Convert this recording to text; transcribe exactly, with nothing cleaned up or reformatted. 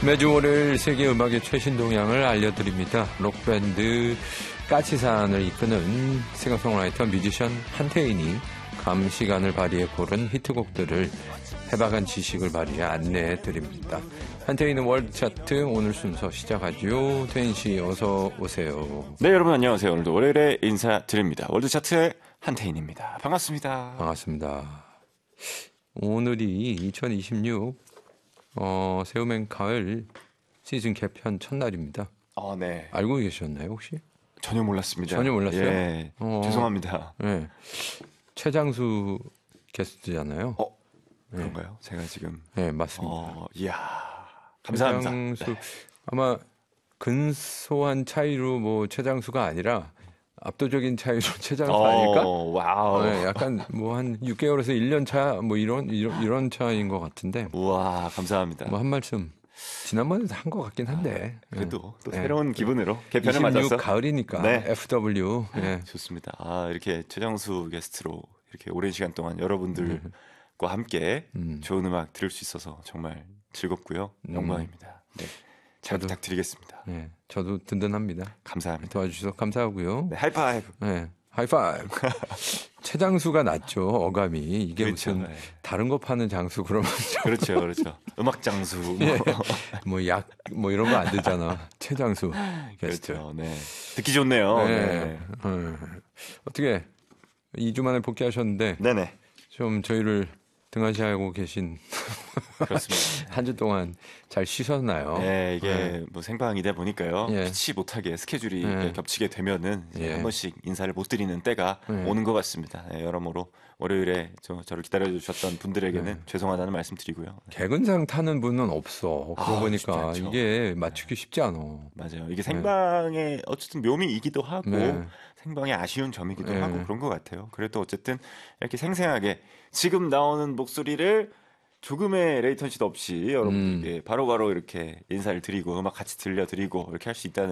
매주 월요일 세계 음악의 최신 동향을 알려드립니다. 록밴드 까치산을 이끄는 싱어송라이터 뮤지션 한태인이 감시관을 발휘해 고른 히트곡들을 해박한 지식을 발휘해 안내해드립니다. 한태인의 월드 차트 오늘 순서 시작하죠. 태인 씨 어서 오세요. 네, 여러분 안녕하세요. 오늘도 월요일에 인사드립니다. 월드 차트의 한태인입니다. 반갑습니다. 반갑습니다. 오늘이 이천이십육 어, 새우맨 가을 시즌 개편 첫날입니다. 아, 네. 알고 계셨나요 혹시? 전혀 몰랐습니다. 전혀 몰랐어요? 예, 어, 죄송합니다. 네. 최장수 게스트잖아요. 어, 그런가요? 네. 제가 지금. 네, 맞습니다. 어, 이야, 감사합니다. 최장수 네. 아마 근소한 차이로 뭐 최장수가 아니라 압도적인 차이로 최장수 어, 아닐까? 와우. 네, 약간 뭐 한 육 개월에서 일 년 차 뭐 이런 이런, 이런 차이인 것 같은데. 우와, 감사합니다. 뭐 한 말씀 지난번에도 한 것 같긴 한데. 아, 그래도 또 네. 새로운 기분으로 개편을 이십육 맞아서 가을이니까 네. 에프더블유. 네. 좋습니다. 아, 이렇게 최장수 게스트로 이렇게 오랜 시간 동안 여러분들과 함께 음. 좋은 음악 들을 수 있어서 정말 즐겁고요. 음. 영광입니다. 네. 잘 저도- 부탁드리겠습니다. 네, 저도 든든합니다. 감사합니다. 도와주셔서 감사하고요. 네, 하이파이브. 네, 하이파이브. 최장수가 낫죠. 어감이 이게 그렇죠. 무슨 네. 다른 거 파는 장수 그러면 그렇죠, 그렇죠. 음악 장수. 뭐. 예. 뭐 약 뭐 이런 거 안 되잖아. 최장수 게스트. 그렇죠. 네. 듣기 좋네요. 네. 네. 어, 어떻게 이 주 만에 복귀하셨는데 네네. 좀 저희를 등한시하고 계신 그렇습니다. 한 주 동안 잘 쉬셨나요? 네, 이게 네. 뭐 생방이다 보니까요. 예. 피치 못하게 스케줄이 예. 겹치게 되면은 이제 예. 한 번씩 인사를 못 드리는 때가 예. 오는 것 같습니다. 네, 여러모로 월요일에 저, 저를 기다려주셨던 분들에게는 네. 죄송하다는 말씀드리고요. 개근상 타는 분은 없어. 그러고 아, 보니까 쉽지 않죠. 이게 맞추기 쉽지 않아. 맞아요. 이게 생방의 어쨌든 묘미이기도 하고 네. 생방의 아쉬운 점이기도 네. 하고 그런 것 같아요. 그래도 어쨌든 이렇게 생생하게 지금 나오는 목소리를 조금의 레이턴시도 없이 여러분들께 바로바로 이렇게 인사를 드리고 음악 같이 들려드리고 이렇게 할 수 있다는